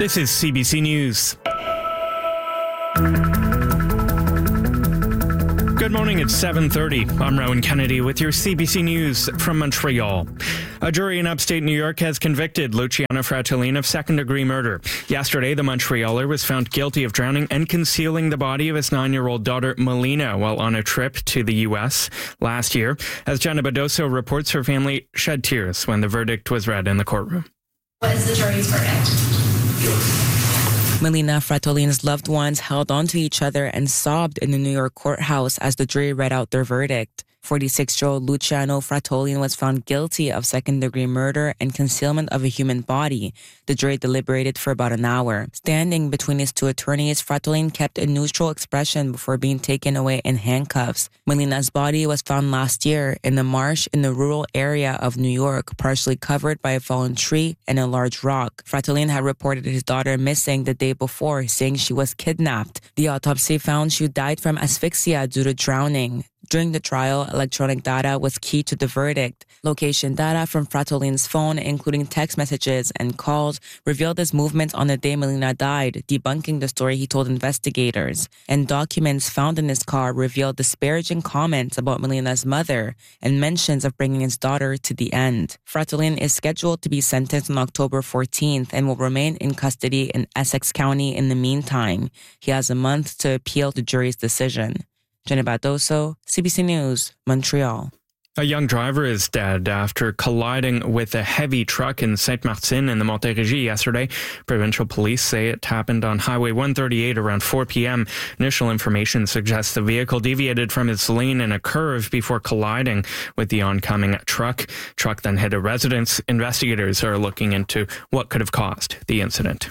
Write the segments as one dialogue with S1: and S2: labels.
S1: This is CBC News. Good morning, it's 7:30. I'm Rowan Kennedy with your CBC News from Montreal. A jury in upstate New York has convicted Luciano Fratellin of second-degree murder. Yesterday, the Montrealer was found guilty of drowning and concealing the body of his 9-year-old daughter, Melina, while on a trip to the U.S. last year. As Jenna Badoso reports, her family shed tears when the verdict was read in the courtroom.
S2: What is the jury's verdict?
S3: Melina Frattellin's loved ones held onto each other and sobbed in the New York courthouse as the jury read out their verdict. 46-year-old Luciano Fratellin was found guilty of second-degree murder and concealment of a human body. The jury deliberated for about an hour. Standing between his two attorneys, Fratellin kept a neutral expression before being taken away in handcuffs. Melina's body was found last year in a marsh in the rural area of New York, partially covered by a fallen tree and a large rock. Fratellin had reported his daughter missing the day before, saying she was kidnapped. The autopsy found she died from asphyxia due to drowning. During the trial, electronic data was key to the verdict. Location data from Frattellin's phone, including text messages and calls, revealed his movements on the day Melina died, debunking the story he told investigators. And documents found in his car revealed disparaging comments about Melina's mother and mentions of bringing his daughter to the end. Fratellin is scheduled to be sentenced on October 14th and will remain in custody in Essex County in the meantime. He has a month to appeal the jury's decision. Jenna Badoso, CBC News, Montreal.
S1: A young driver is dead after colliding with a heavy truck in Saint-Martin in the Montérégie yesterday. Provincial police say it happened on Highway 138 around 4 p.m. Initial information suggests the vehicle deviated from its lane in a curve before colliding with the oncoming truck. Truck then hit a residence. Investigators are looking into what could have caused the incident.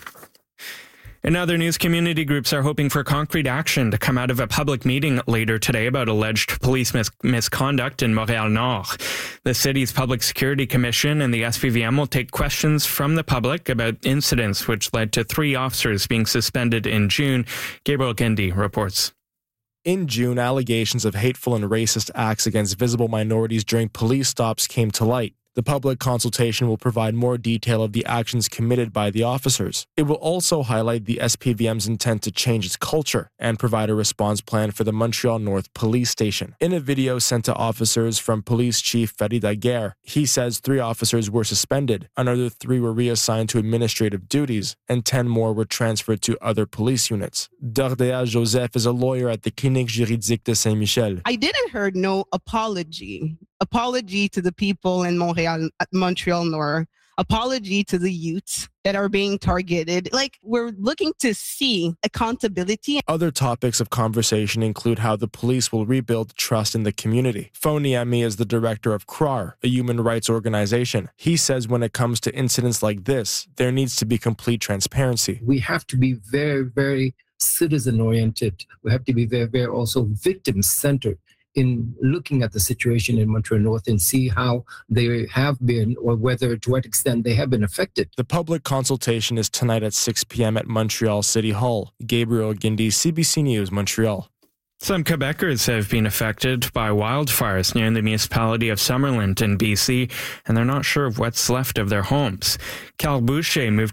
S1: In other news, community groups are hoping for concrete action to come out of a public meeting later today about alleged police misconduct in Montréal-Nord. The city's Public Security Commission and the SPVM will take questions from the public about incidents which led to 3 officers being suspended in June. Gabriel Gindy reports.
S4: In June, allegations of hateful and racist acts against visible minorities during police stops came to light. The public consultation will provide more detail of the actions committed by the officers. It will also highlight the SPVM's intent to change its culture and provide a response plan for the Montreal North Police Station. In a video sent to officers from Police Chief Farid Aguerre, he says 3 officers were suspended, another 3 were reassigned to administrative duties, and 10 more were transferred to other police units. Dordea Joseph is a lawyer at the Clinique Juridique de Saint-Michel.
S5: I didn't hear no apology to the people in Montreal Nord, apology to the youths that are being targeted. We're looking to see accountability.
S4: Other topics of conversation include how the police will rebuild trust in the community. Foniemi is the director of CRAR, a human rights organization. He says when it comes to incidents like this, there needs to be complete transparency.
S6: We have to be very, very citizen-oriented. We have to be very, very also victim-centered in looking at the situation in Montreal North and see how they have been or to what extent they have been affected.
S4: The public consultation is tonight at 6 p.m. at Montreal City Hall. Gabriel Gindy, CBC News, Montreal.
S1: Some Quebecers have been affected by wildfires near the municipality of Summerland in BC, and they're not sure of what's left of their homes. Carl Boucher moved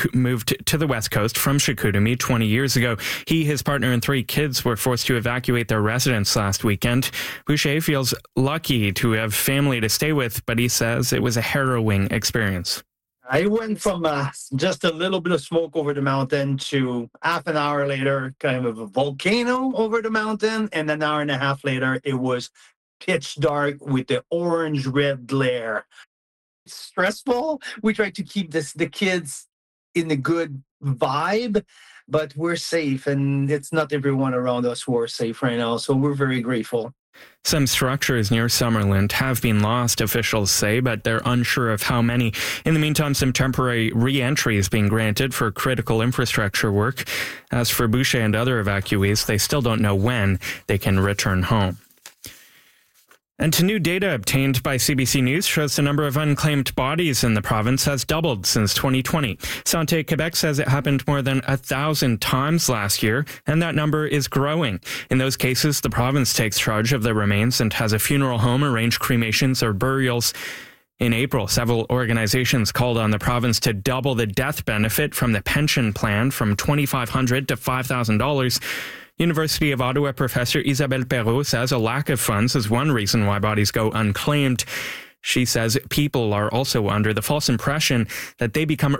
S1: to the West Coast from Chicoutimi 20 years ago. He, his partner, and 3 kids were forced to evacuate their residence last weekend. Boucher feels lucky to have family to stay with, but he says it was a harrowing experience.
S7: I went from just a little bit of smoke over the mountain to half an hour later, kind of a volcano over the mountain. And an hour and a half later, it was pitch dark with the orange-red glare. It's stressful. We try to keep the kids in a good vibe, but we're safe. And it's not everyone around us who are safe right now. So we're very grateful.
S1: Some structures near Summerland have been lost, officials say, but they're unsure of how many. In the meantime, some temporary re-entry is being granted for critical infrastructure work. As for Boucher and other evacuees, they still don't know when they can return home. And new data obtained by CBC News shows the number of unclaimed bodies in the province has doubled since 2020. Santé Québec says it happened more than 1,000 times last year, and that number is growing. In those cases, the province takes charge of the remains and has a funeral home arrange cremations or burials. In April, several organizations called on the province to double the death benefit from the pension plan from $2,500 to $5,000. University of Ottawa professor Isabelle Perrault says a lack of funds is one reason why bodies go unclaimed. She says people are also under the false impression that they become